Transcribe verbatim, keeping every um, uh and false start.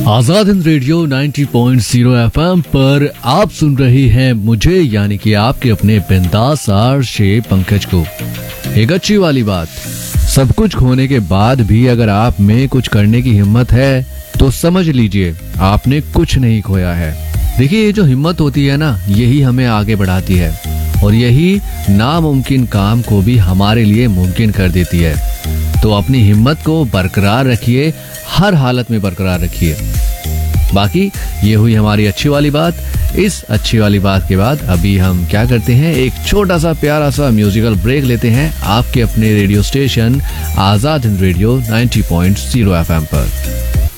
Azad Hind radio नब्बे point शून्य FM पर आप सुन रहे हैं मुझे, यानी कि आपके अपने बिंदास आरजे पंकज को। एक अच्छी वाली बात, सब कुछ खोने के बाद भी अगर आप में कुछ करने की हिम्मत है तो समझ लीजिए आपने कुछ नहीं खोया है। देखिए, ये जो हिम्मत होती है ना, यही हमें आगे बढ़ाती है और यही नामुमकिन काम को भी हमारे लिए मुमकिन कर देती है। तो अपनी हिम्मत को बरकरार रखिए, हर हालत में बरकरार रखिए। बाकी ये हुई हमारी अच्छी वाली बात। इस अच्छी वाली बात के बाद अभी हम क्या करते हैं, एक छोटा सा प्यारा सा म्यूजिकल ब्रेक लेते हैं आपके अपने radio station Azad Hind radio नब्बे पॉइंट शून्य एफएम पर।